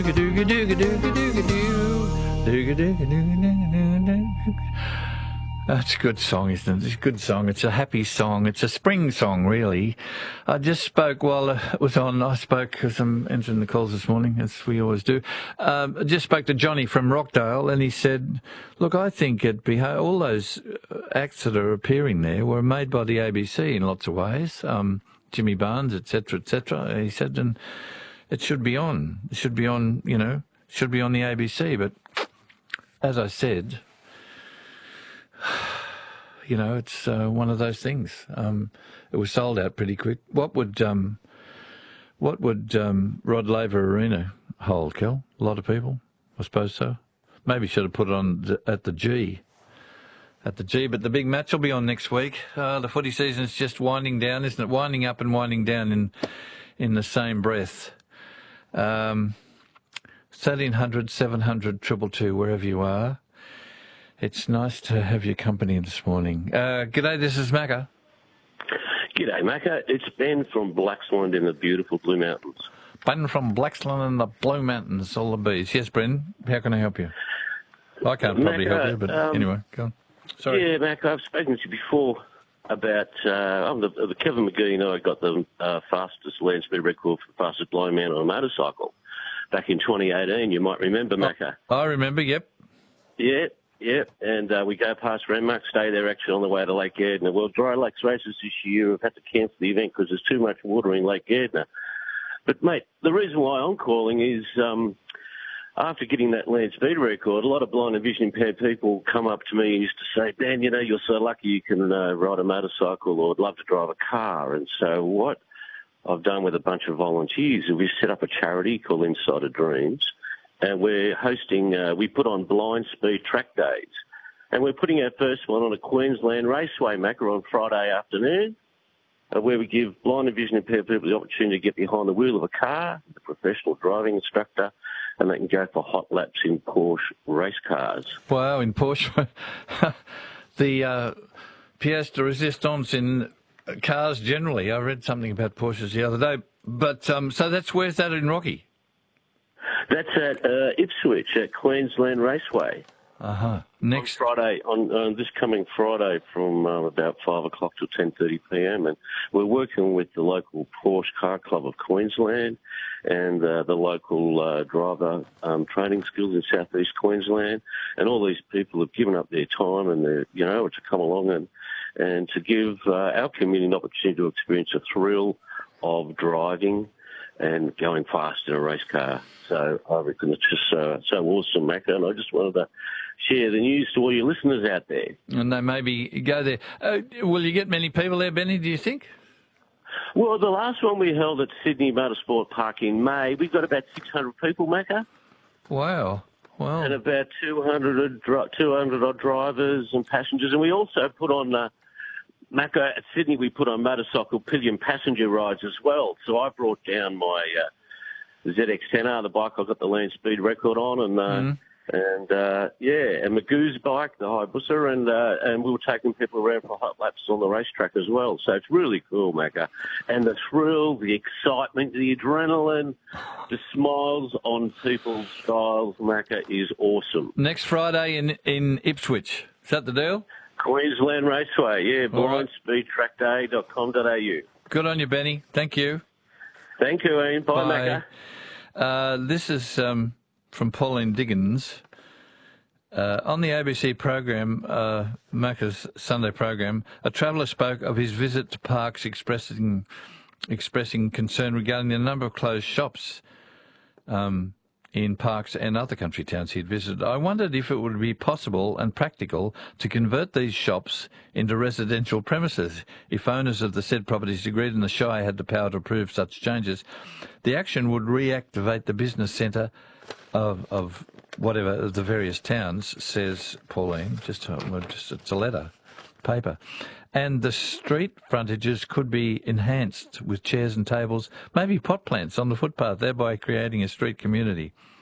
That's a good song, isn't it? It's a good song. It's a happy song. It's a spring song, really. I just spoke while it was on. I spoke because I'm entering the calls this morning, as we always do. I just spoke to Johnny from Rockdale, and he said, look, I think all those acts that are appearing there were made by the ABC in lots of ways. Jimmy Barnes, etc., etc. He said, and it should be on. It should be on, should be on the ABC. But as I said, it's one of those things. It was sold out pretty quick. What would Rod Laver Arena hold, Kel? A lot of people, I suppose so. Maybe should have put it on at the G. But the big match will be on next week. The footy season's just winding down, isn't it? Winding up and winding down in the same breath. 1300 700 222, wherever you are. It's nice to have your company this morning. G'day, this is Macca. G'day, Macca. It's Ben from Blaxland in the beautiful Blue Mountains. Ben from Blaxland in the Blue Mountains, all the bees. Yes, Bren, how can I help you? I can't probably help you, but anyway, go on. Sorry. Yeah, Macca, I've spoken to you before about the Kevin McGee. I got the fastest land speed record for the fastest blind man on a motorcycle back in 2018. You might remember, Macca. I remember, yep. Yeah, and we go past Renmark, stay there actually on the way to Lake Erdner. Well, Dry Lakes races this year have had to cancel the event because there's too much water in Lake Erdner. But, mate, the reason why I'm calling is after getting that land speed record, a lot of blind and vision impaired people come up to me and used to say, Dan, you're so lucky you can ride a motorcycle or would love to drive a car. And so what I've done with a bunch of volunteers is we've set up a charity called Inside of Dreams. And we're hosting, we put on blind speed track days. And we're putting our first one on a Queensland Raceway, Macca, on Friday afternoon, where we give blind and vision impaired people the opportunity to get behind the wheel of a car, the professional driving instructor, and they can go for hot laps in Porsche race cars. Wow, in Porsche. The pièce de résistance in cars generally. I read something about Porsches the other day. But so where's that in Rocky? That's at Ipswich at Queensland Raceway. Next on Friday, on this coming Friday from about 5 o'clock till 10:30 p.m. And we're working with the local Porsche Car Club of Queensland and the local driver training schools in southeast Queensland. And all these people have given up their time and to come along and to give our community an opportunity to experience a thrill of driving and going fast in a race car. So I reckon it's just so awesome, Macca, and I just wanted to share the news to all your listeners out there. And they maybe go there. Will you get many people there, Benny, do you think? Well, the last one we held at Sydney Motorsport Park in May, we got about 600 people, Macca. Wow. And about 200 odd drivers and passengers. And we also put on... Macca, at Sydney, we put on motorcycle pillion passenger rides as well. So I brought down my ZX-10R, the bike I got the land speed record on, and Magoo's bike, the Hayabusa, and we were taking people around for hot laps on the racetrack as well. So it's really cool, Macca. And the thrill, the excitement, the adrenaline, the smiles on people's styles, Macca, is awesome. Next Friday in Ipswich. Is that the deal? Queensland Raceway, yeah, blindSpeedTrackDay.com.au. Good on you, Benny. Thank you. Thank you, Ian. Bye. Macca. This is from Pauline Diggins. On the ABC program, Macca's Sunday program, a traveller spoke of his visit to parks expressing concern regarding the number of closed shops in parks and other country towns he'd visited. I wondered if it would be possible and practical to convert these shops into residential premises. If owners of the said properties agreed and the Shire had the power to approve such changes, the action would reactivate the business centre of whatever of the various towns, says Pauline. It's a letter, paper. And the street frontages could be enhanced with chairs and tables, maybe pot plants on the footpath, thereby creating a street community.